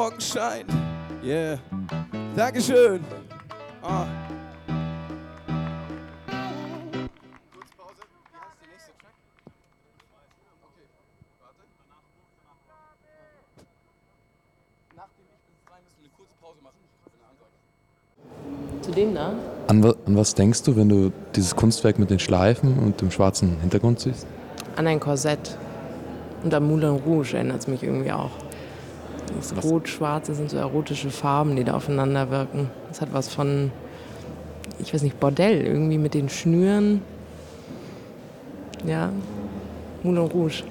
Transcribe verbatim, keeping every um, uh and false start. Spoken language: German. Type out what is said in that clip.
Morgenschein. Yeah. Dankeschön. Ah. Kurze Pause. Wie heißt der nächste Track? Okay, warte. Nachdem ich bin frei, müssen wir eine kurze Pause machen. Zu dem da? An, wa- an was denkst du, wenn du dieses Kunstwerk mit den Schleifen und dem schwarzen Hintergrund siehst? An ein Korsett. Und an Moulin Rouge erinnert es mich irgendwie auch. Das Was? Rot-Schwarz, das sind so erotische Farben, die da aufeinander wirken. Das hat was von, ich weiß nicht, Bordell, irgendwie mit den Schnüren. Ja, Moulin Rouge.